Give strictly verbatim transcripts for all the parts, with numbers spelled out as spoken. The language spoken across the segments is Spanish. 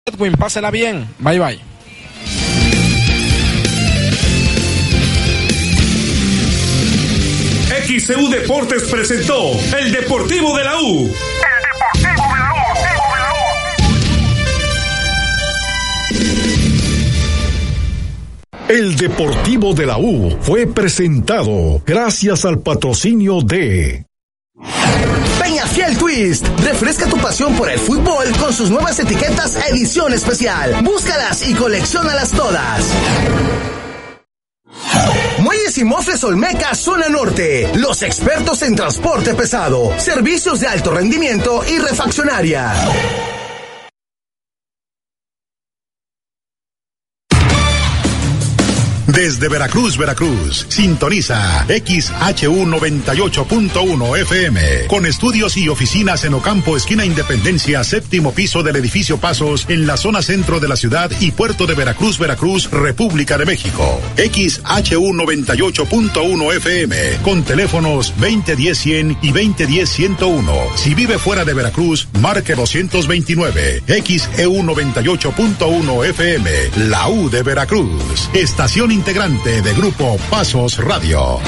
Edwin, pásela bien. Bye, bye. X C U Deportes presentó el Deportivo de la U. El Deportivo de la U. El Deportivo de la U fue presentado gracias al patrocinio de Peñafiel Twist. Refresca tu pasión por el fútbol con sus nuevas etiquetas edición especial. Búscalas y colecciónalas todas. Muelles y Mofles Olmeca, zona norte. Los expertos en transporte pesado, servicios de alto rendimiento y refaccionaria. Desde Veracruz, Veracruz, sintoniza X H U noventa y ocho punto uno F M, con estudios y oficinas en Ocampo, esquina Independencia, séptimo piso del edificio Pasos, en la zona centro de la ciudad y puerto de Veracruz, Veracruz, República de México. X H U noventa y ocho punto uno F M, con teléfonos veinte diez cien y veinte diez ciento uno. Si vive fuera de Veracruz, marque doscientos veintinueve. X E U noventa y ocho punto uno F M, la U de Veracruz. Estación integrante de Grupo Pasos Radio.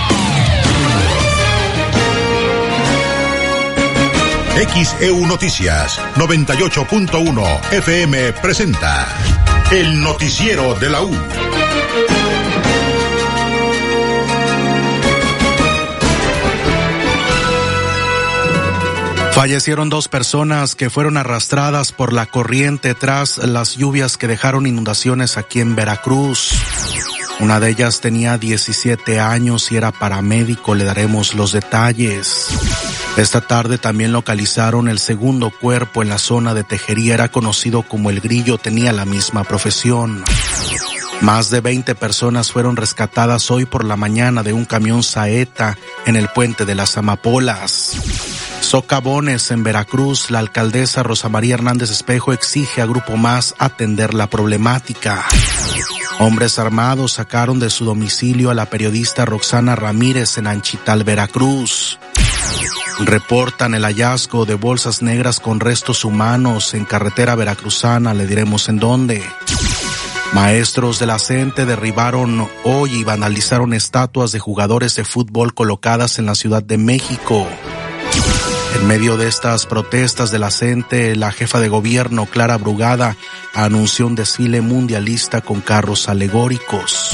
X E U Noticias noventa y ocho punto uno F M presenta el noticiero de la U. Fallecieron dos personas que fueron arrastradas por la corriente tras las lluvias que dejaron inundaciones aquí en Veracruz. Una de ellas tenía diecisiete años y era paramédico, le daremos los detalles. Esta tarde también localizaron el segundo cuerpo en la zona de Tejería, era conocido como El Grillo, tenía la misma profesión. Más de veinte personas fueron rescatadas hoy por la mañana de un camión saeta en el puente de las Amapolas. Socavones en Veracruz, la alcaldesa Rosa María Hernández Espejo exige a Grupo Más atender la problemática. Hombres armados sacaron de su domicilio a la periodista Roxana Ramírez en Anchital, Veracruz. Reportan el hallazgo de bolsas negras con restos humanos en carretera veracruzana, le diremos en dónde. Maestros de la CENTE derribaron hoy y vandalizaron estatuas de jugadores de fútbol colocadas en la Ciudad de México. En medio de estas protestas de la CENTE, la jefa de gobierno, Clara Brugada, anunció un desfile mundialista con carros alegóricos.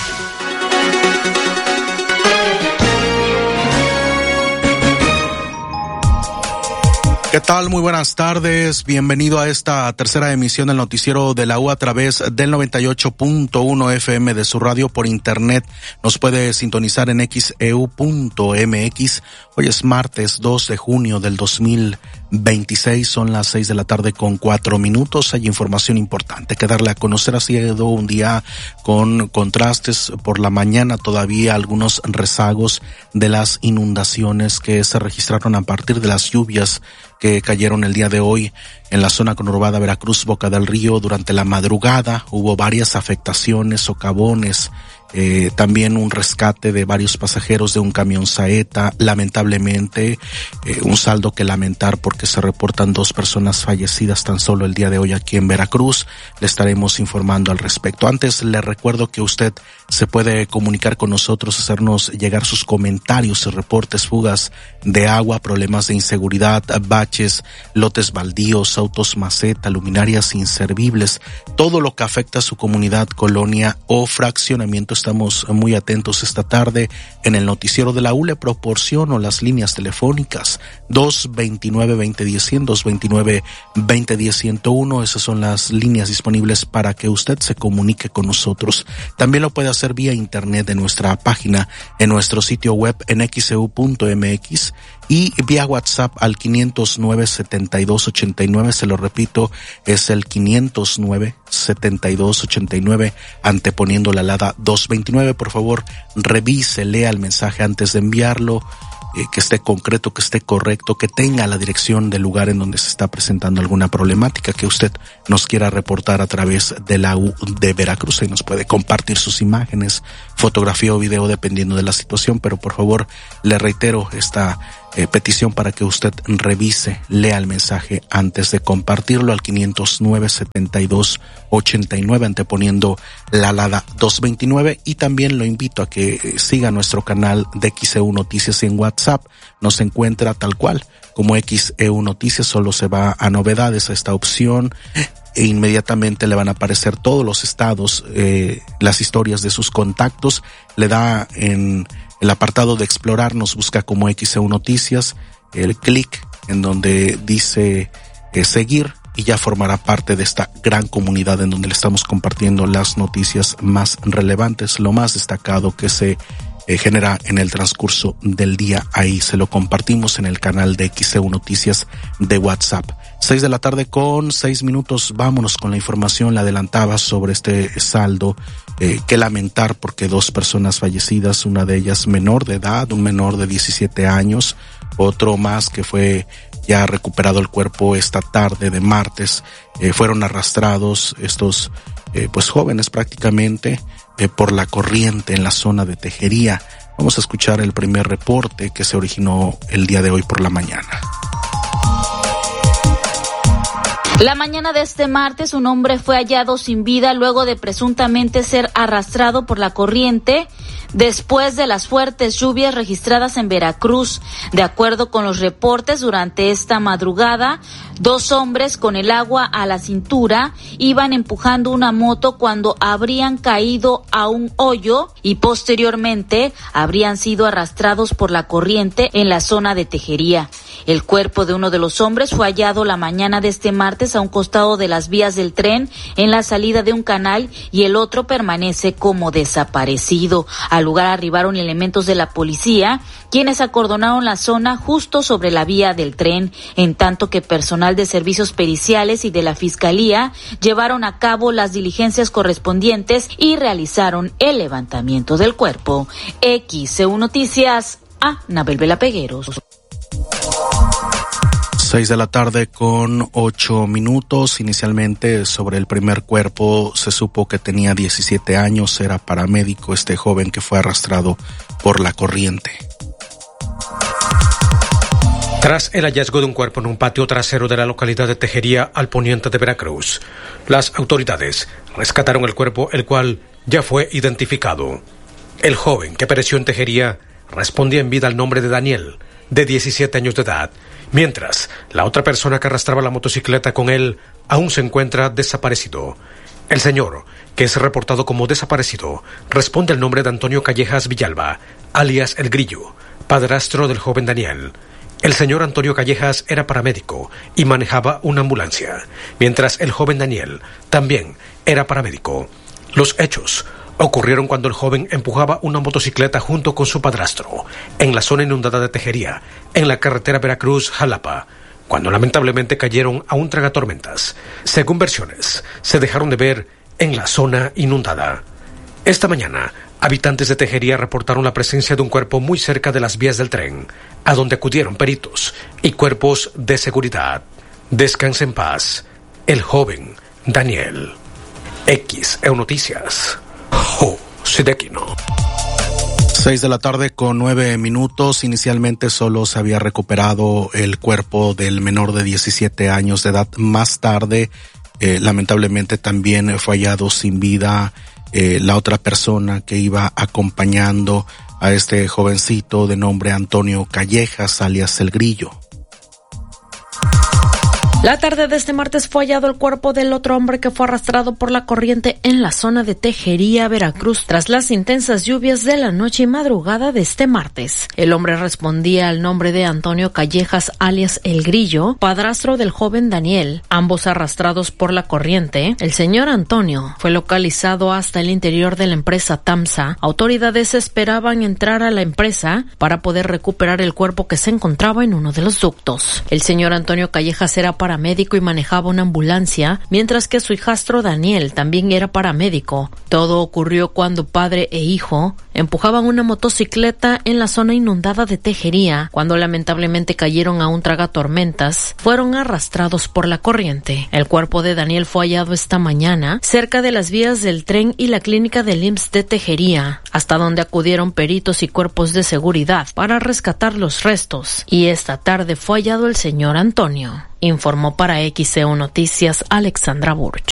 ¿Qué tal? Muy buenas tardes. Bienvenido a esta tercera emisión del noticiero de la U a través del noventa y ocho punto uno F M de su radio por internet. Nos puede sintonizar en X E U punto M X. Hoy es martes dos de junio del dos mil veintiséis. Son las seis de la tarde con cuatro minutos. Hay información importante que darle a conocer. Ha sido un día con contrastes. Por la mañana todavía algunos rezagos de las inundaciones que se registraron a partir de las lluvias que cayeron el día de hoy en la zona conurbada Veracruz, Boca del Río. Durante la madrugada hubo varias afectaciones, socavones, eh, también un rescate de varios pasajeros de un camión saeta. Lamentablemente, eh, un saldo que lamentar porque se reportan dos personas fallecidas tan solo el día de hoy aquí en Veracruz. Le estaremos informando al respecto. Antes, le recuerdo que usted se puede comunicar con nosotros, hacernos llegar sus comentarios, reportes, fugas de agua, problemas de inseguridad, baches, lotes baldíos, autos maceta, luminarias inservibles, todo lo que afecta a su comunidad, colonia o fraccionamiento. Estamos muy atentos esta tarde en el noticiero de la U. Le proporciono las líneas telefónicas dos veintinueve veinte diez cien, dos veintinueve veinte diez ciento uno. Esas son las líneas disponibles para que usted se comunique con nosotros. También lo puede hacer vía internet en nuestra página, en nuestro sitio web en X E U punto M X y vía WhatsApp al quinientos nueve setenta y dos ochenta y nueve. Se lo repito, es el quinientos nueve setenta y dos ochenta y nueve, anteponiendo la alada dos veintinueve. Por favor, revise, lea el mensaje antes de enviarlo, eh, que esté concreto, que esté correcto, que tenga la dirección del lugar en donde se está presentando alguna problemática que usted nos quiera reportar a través de la U de Veracruz. Y nos puede compartir sus imágenes, fotografía o video dependiendo de la situación, pero por favor, le reitero, esta eh, petición para que usted revise, lea el mensaje antes de compartirlo al quinientos nueve, setenta y dos, ochenta y nueve, anteponiendo la alada doscientos veintinueve, y también lo invito a que siga nuestro canal de X E U Noticias en WhatsApp. Nos encuentra tal cual como X E U Noticias, solo se va a novedades, a esta opción, e inmediatamente le van a aparecer todos los estados, eh, las historias de sus contactos. Le da en el apartado de explorar, nos busca como X E U Noticias, el clic en donde dice eh, seguir, y ya formará parte de esta gran comunidad en donde le estamos compartiendo las noticias más relevantes, lo más destacado que se eh, genera en el transcurso del día. Ahí se lo compartimos en el canal de X E U Noticias de WhatsApp. Seis de la tarde con seis minutos. Vámonos con la información. La adelantaba sobre este saldo. Eh, que lamentar, porque dos personas fallecidas, una de ellas menor de edad, un menor de diecisiete años, otro más que fue ya recuperado el cuerpo esta tarde de martes. Eh, fueron arrastrados estos eh, pues jóvenes prácticamente eh, por la corriente en la zona de Tejería. Vamos a escuchar el primer reporte que se originó el día de hoy por la mañana. La mañana de este martes, un hombre fue hallado sin vida luego de presuntamente ser arrastrado por la corriente después de las fuertes lluvias registradas en Veracruz. De acuerdo con los reportes, durante esta madrugada, dos hombres con el agua a la cintura iban empujando una moto cuando habrían caído a un hoyo y posteriormente habrían sido arrastrados por la corriente en la zona de Tejería. El cuerpo de uno de los hombres fue hallado la mañana de este martes a un costado de las vías del tren en la salida de un canal, y el otro permanece como desaparecido. Al lugar arribaron elementos de la policía, quienes acordonaron la zona justo sobre la vía del tren, en tanto que personal de servicios periciales y de la Fiscalía llevaron a cabo las diligencias correspondientes y realizaron el levantamiento del cuerpo. X E U Noticias, a Nabel Vela Pegueros. Seis de la tarde con ocho minutos. Inicialmente sobre el primer cuerpo se supo que tenía diecisiete años, era paramédico este joven que fue arrastrado por la corriente. Tras el hallazgo de un cuerpo en un patio trasero de la localidad de Tejería, al poniente de Veracruz, las autoridades rescataron el cuerpo, el cual ya fue identificado. El joven que pereció en Tejería respondía en vida al nombre de Daniel, de diecisiete años de edad, mientras la otra persona que arrastraba la motocicleta con él aún se encuentra desaparecido. El señor, que es reportado como desaparecido, responde al nombre de Antonio Callejas Villalba, alias El Grillo, padrastro del joven Daniel. El señor Antonio Callejas era paramédico y manejaba una ambulancia, mientras el joven Daniel también era paramédico. Los hechos ocurrieron cuando el joven empujaba una motocicleta junto con su padrastro en la zona inundada de Tejería, en la carretera Veracruz-Jalapa, cuando lamentablemente cayeron a un tragatormentas. Según versiones, se dejaron de ver en la zona inundada. Esta mañana, habitantes de Tejería reportaron la presencia de un cuerpo muy cerca de las vías del tren, a donde acudieron peritos y cuerpos de seguridad. Descanse en paz, el joven Daniel. X E U Noticias. Oh, Sidequino. Seis de la tarde con nueve minutos. Inicialmente solo se había recuperado el cuerpo del menor de diecisiete años de edad. Más tarde, eh, lamentablemente también fue hallado sin vida eh, la otra persona que iba acompañando a este jovencito de nombre Antonio Callejas, alias El Grillo. La tarde de este martes fue hallado el cuerpo del otro hombre que fue arrastrado por la corriente en la zona de Tejería, Veracruz, tras las intensas lluvias de la noche y madrugada de este martes. El hombre respondía al nombre de Antonio Callejas, alias El Grillo, padrastro del joven Daniel, ambos arrastrados por la corriente. El señor Antonio fue localizado hasta el interior de la empresa TAMSA. Autoridades esperaban entrar a la empresa para poder recuperar el cuerpo que se encontraba en uno de los ductos. El señor Antonio Callejas era para paramédico y manejaba una ambulancia, mientras que su hijastro Daniel también era paramédico. Todo ocurrió cuando padre e hijo empujaban una motocicleta en la zona inundada de Tejería. Cuando lamentablemente cayeron a un tragatormentas, fueron arrastrados por la corriente. El cuerpo de Daniel fue hallado esta mañana cerca de las vías del tren y la clínica del I M S S de Tejería, hasta donde acudieron peritos y cuerpos de seguridad para rescatar los restos. Y esta tarde fue hallado el señor Antonio, informó para X E U Noticias Alexandra Burch.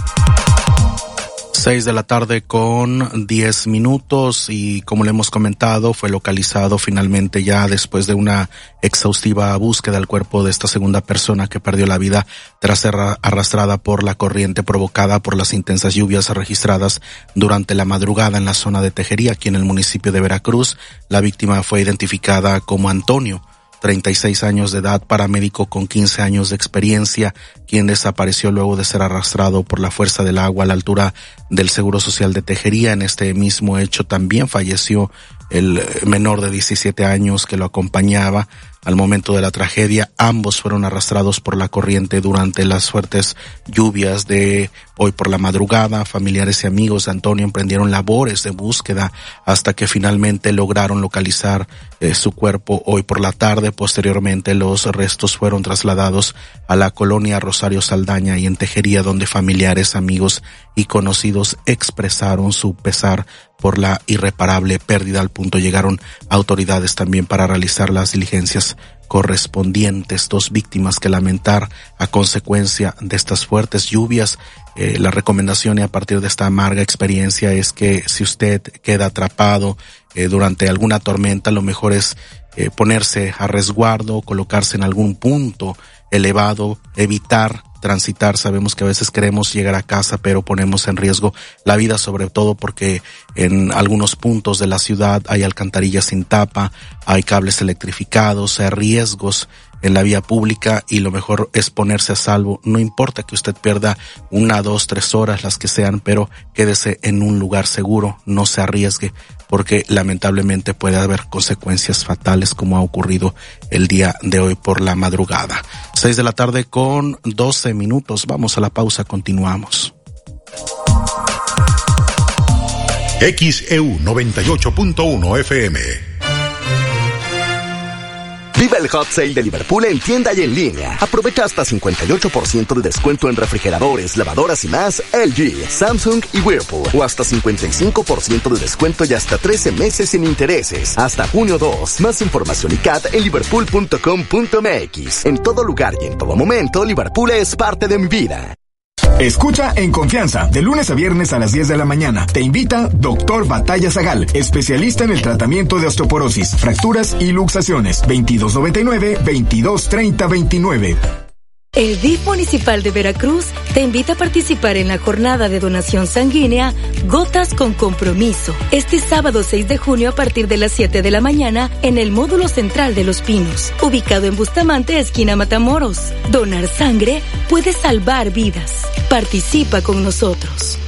Seis de la tarde con diez minutos y como le hemos comentado, fue localizado finalmente ya después de una exhaustiva búsqueda el cuerpo de esta segunda persona que perdió la vida tras ser arrastrada por la corriente provocada por las intensas lluvias registradas durante la madrugada en la zona de Tejería, aquí en el municipio de Veracruz. La víctima fue identificada como Antonio, treinta y seis años de edad, paramédico con quince años de experiencia, quien desapareció luego de ser arrastrado por la fuerza del agua a la altura del Seguro Social de Tejería. En este mismo hecho también falleció el menor de diecisiete años que lo acompañaba al momento de la tragedia. Ambos fueron arrastrados por la corriente durante las fuertes lluvias de hoy por la madrugada. Familiares y amigos de Antonio emprendieron labores de búsqueda hasta que finalmente lograron localizar eh, su cuerpo hoy por la tarde. Posteriormente los restos fueron trasladados a la colonia Rosario Saldaña y en Tejería, donde familiares, amigos y conocidos expresaron su pesar por la irreparable pérdida. Al punto llegaron autoridades también para realizar las diligencias correspondientes. Dos víctimas que lamentar a consecuencia de estas fuertes lluvias. Eh, la recomendación y a partir de esta amarga experiencia es que si usted queda atrapado eh, durante alguna tormenta, lo mejor es eh, ponerse a resguardo, colocarse en algún punto elevado, evitar transitar. Sabemos que a veces queremos llegar a casa, pero ponemos en riesgo la vida, sobre todo porque en algunos puntos de la ciudad hay alcantarillas sin tapa, hay cables electrificados, hay riesgos en la vía pública y lo mejor es ponerse a salvo. No importa que usted pierda una, dos, tres horas, las que sean, pero quédese en un lugar seguro, no se arriesgue, porque lamentablemente puede haber consecuencias fatales como ha ocurrido el día de hoy por la madrugada. Seis de la tarde con doce minutos. Vamos a la pausa, continuamos. X E U noventa y ocho punto uno F M. Viva el Hot Sale de Liverpool en tienda y en línea. Aprovecha hasta cincuenta y ocho por ciento de descuento en refrigeradores, lavadoras y más L G, Samsung y Whirlpool. O hasta cincuenta y cinco por ciento de descuento y hasta trece meses sin intereses. Hasta junio dos. Más información y C A T en liverpool punto com punto m x. En todo lugar y en todo momento, Liverpool es parte de mi vida. Escucha En Confianza, de lunes a viernes a las diez de la mañana. Te invita Doctor Batalla Zagal, especialista en el tratamiento de osteoporosis, fracturas y luxaciones. veintidós noventa y nueve, veintidós treinta veintinueve. El D I F Municipal de Veracruz te invita a participar en la jornada de donación sanguínea Gotas con Compromiso, este sábado seis de junio a partir de las siete de la mañana en el módulo central de Los Pinos, ubicado en Bustamante, esquina Matamoros. Donar sangre puede salvar vidas. Participa con nosotros.